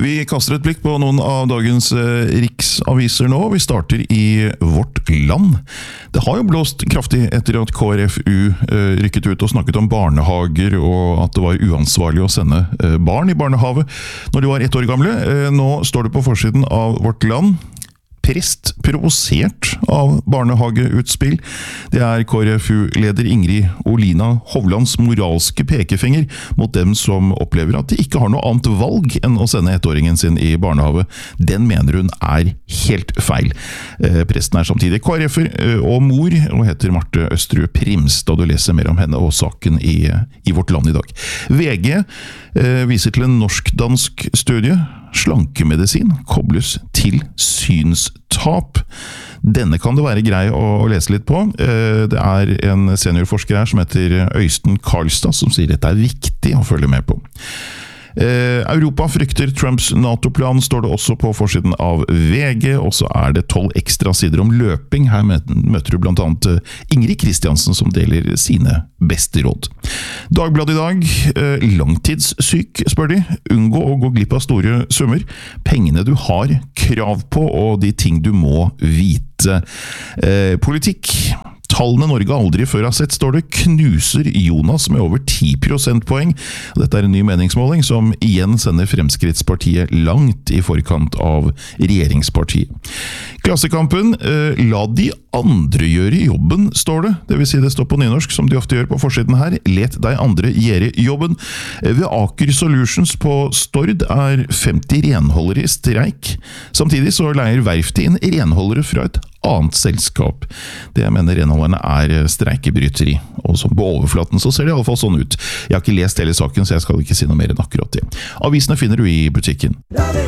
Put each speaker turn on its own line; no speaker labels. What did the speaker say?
Vi kaster et blikk på noen av dagens riksaviser nå. Vi starter i Vårt Land. Det har jo blåst kraftig etter at KrFU rykket ut og snakket om barnehager, og at det var uansvarlig å sende barn i barnehave når de var 1 år gamle. Nå står det på forsiden av Vårt Land: prest provosert av barnehageutspill. Det KrFU-leder Ingrid Olina Hovlands moralske pekefinger mot dem som opplever at de ikke har noe annet valg enn å sende 1-åringen sin i barnehave. Den mener hun helt feil. Presten samtidig KrF'er og mor, og heter Marte Østrud Primstad. Du leser mer om henne og saken i Vårt Land i dag. VG viser til en norsk-dansk studie. Slankemedisin kobles til synstap. Denne kan det være grei å lese litt på. Det en seniorforsker her som heter Øystein Karlstad som sier dette viktig å følge med på. Europa frykter Trumps NATO-plan, står det også på forsiden av VG, og så det 12 ekstra sider om løping. Her møter du blant annet Ingrid Kristiansen som deler sine beste råd. Dagbladet i dag: langtidssyk, spør de. Unngå å gå glipp av store summer. Pengene du har krav på, og de ting du må vite. Politikk. Tallene Norge aldri før har sett, står det, knuser Jonas med over 10 prosentpoeng. Dette en ny meningsmåling som igjen sender Fremskrittspartiet langt i forkant av regjeringspartiet. Klassekampen: la de andre gjøre jobben, står det. Det vil si det står på nynorsk, som de ofte gjør på forsiden her. Let de andre gjøre jobben. Ved Aker Solutions på Stord 50 renholdere i streik. Samtidig så leier verftet inn renholdere fra et annet selskap. Det jeg mener renholderne streikebryteri, og så på overflaten så ser det i alle fall sånn ut. Jeg har ikke lest hele saken, så jeg skal ikke si noe mer enn akkurat det. Avisene finner du i butikken.